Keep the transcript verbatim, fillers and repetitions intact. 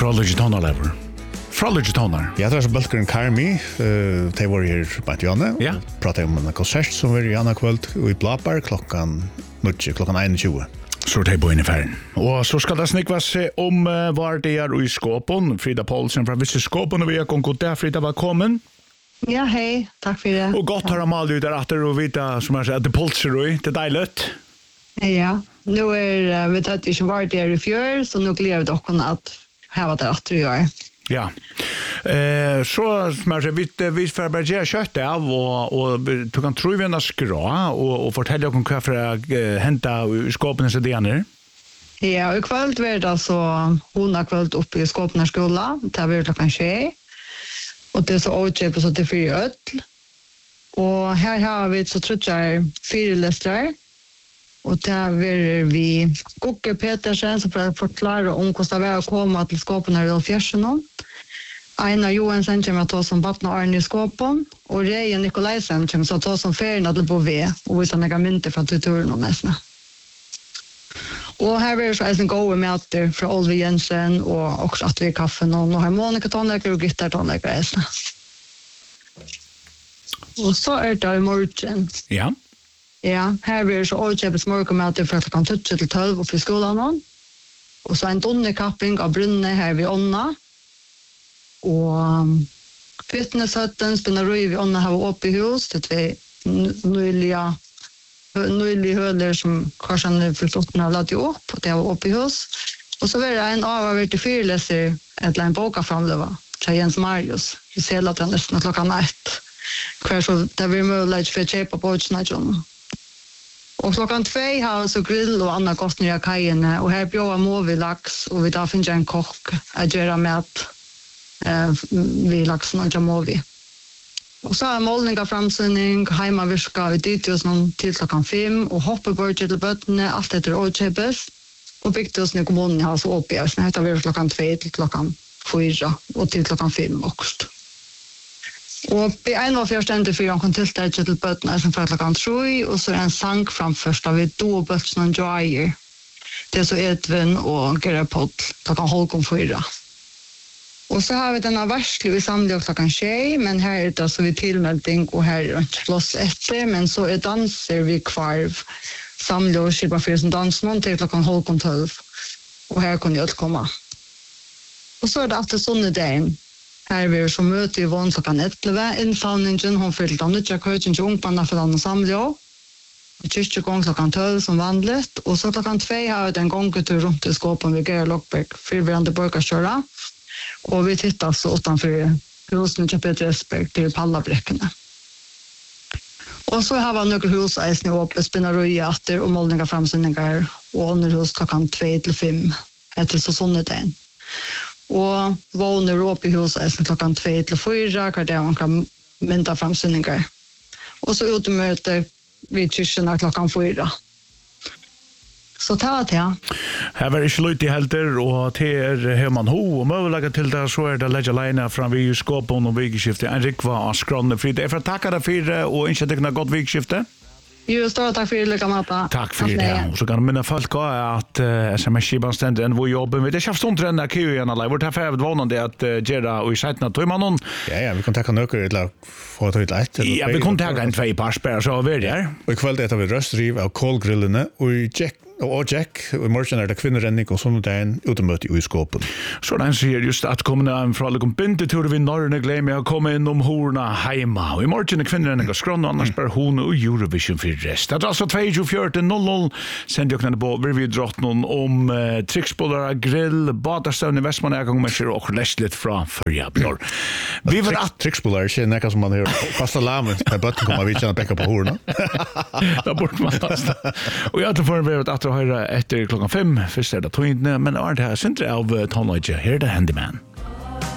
Frolage tonalever. Frolage tonar. Ja, det er så Bulkeren Karmi, uh, de var her på Janne, Ja. pratet om en konsert som var i Anna kvöld, og i Blapar klokkan nødje, klokkan einogtjúgu. Så er det på innefæren. Og så skal det snikvas om uh, var det er i Skåpen. Frida Paulsen fra Visse Skåpen, og vi har kommet der. Frida, velkommen. Ja, hej. Tack för det. Og godt har Amalie ut der atter og vita, som er at det polser i. Det er deilig. Ja, nu är vi tatt inte varit där i fjör, så nu gläder vi dock att här var det att du gör. Ja. Eh, så smärs vi vi får bara ge kött av och och du kan tro vi en skra och och fortälja om vad för uh, hämta skåpen så det ner. Ja, och kvällt var det så hon har kvällt uppe i Skåpna skola, där vi klockan tjugo. Och det är så åtgärd på så det för öl. Och här har vi så tror jag fyra läsare. Och där är vi Gugge Petersen som för att förklara om hur det är att komma till Skåpen i fjärsen. Einar Johansen kommer att ta som vattna Arne i Skåpen. Och Rejen Nikolaisen kommer att ta som ferien till Bové och visa några mynter från turen och nästan. Och här är det så en gåva möter från Olve Jensen och också att vi är kaffen och harmonika tonläggare och gitarrtonläggare. Och så är det i morgon. Ja. Ja, här är det så åtgärdes morgonmöte från klockan tjugo till tolv uppe i skolan. Och så en donnerkapping av brunne här vid Onna. Och fitnesshötten spinner röj vid Onna här uppe i hus. Det är nyliga nyliga höler som kanske han förstått när jag lade upp. Och det var uppe i hus. Och så var det en av till fyrläsare ett en boka framlöva. Till Jens Marius. Vi ser att han nästan klockan ett. Kvar så det blir möjligt för att köpa på utslagen. Och klockan två har så grill och andra kostnader i kajen. Och här bjöd Movi lax och vi tar finns en kock att göra mat eh, vid laxen och Movi. Och så har målningar framsynning, heimavirka och dit oss någon till klockan fem och hoppar bort till bötterna, allt efter åtköpes. Och byggt oss när kommunen har så uppe. Så här tar vi klockan två till klockan fyra och till klockan fem också. Och vi är en av första ända för jag kan tillställa till bötterna som för klockan tre och så är en sang framförst av ett då bötterna Joyer. Det är så Edvin och Gerapod klockan halv fyra. Och så har vi denna varsel vi samlar klockan tjej, men här är det så vi tillmelding och här är inte plats efter, men så är danser vi kvarv samlar och skilpa för som dans någon till klockan halv tolv. Och här kan jag komma. Och så är det efter söndagen. Här är vi som möter i vån klockan elva. Infallningen hon fyllt av nyttja kötjen till ungbarna för den samlar. Kyrkje gång klockan tolv som vanligt. Och så klockan två har vi en gångtur runt i Skåpen vid Gerard Lockbäck. Fyrvirande borgarköra. Och vi tittar så utanför husen till Peter Esberg till Pallabräckorna. Och så har vi några hus i uppe, spinnaröjater och målningar framsynningar och underhus klockan två till fem efter så söndagen. Och vånar upp i huset klockan två till fyra, där det man kan mynta framsynningar. Och så utemöter vid kyrkorna klockan fyra. Så ta det, ja. Här var inte lite helter och till Herman Ho och möjliga till det så är det lägga lina fram vid Skåpen och vikskifte. En rikva av skrånne Frida. Jag får tacka dig för det och inte tycka gott vikskifte. Jo, stor tack för det, lika mata. Tack för det. Och så kan minna folk att uh, sms-skiban ständer en vår jobben. Det är kärvstånd till den här kön alla. Vårt här färd vånande att uh, göra och i sätterna tog man någon. Ja, ja, vi kan tacka nöker eller få ta ut ett. Ja, vi kan tacka en två parspär så har vi det här. Och ikväll äter vi röstriv av kolgrillene och i Jack och Jack och i morgon är det kvinnerenning och sånt där utemöte i Skåpen. Så den säger just att kommer en från liksom bindetur vid norrne glömmer jag komma in om horna hemma. Och i morgon är kvinnerenning och skrån och annars bär hon och Eurovision för rest. Det är alltså tjugofjärde noll noll sände jag knäna på vi drott någon om uh, tricksbollar, grill, badarstövn i Västmanna jag gånger och läsligt från förra björ. Vi var att tricksbollar är inte som man hör fasta lamen när botten kommer vi tjäna bäcka på horna. Där bort man fasta. Och jag tror för att höra efter klockan fem, först är det tog in, men är det här centrum av tonlage, här är det Handyman.